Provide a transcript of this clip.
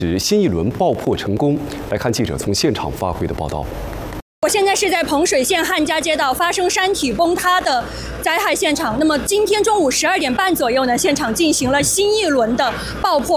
新一轮爆破成功。来看记者从现场发回的报道。 我现在是在彭水县汉家街道发生山体崩塌的灾害现场。那么今天中午12点半左右呢，现场进行了新一轮的爆破。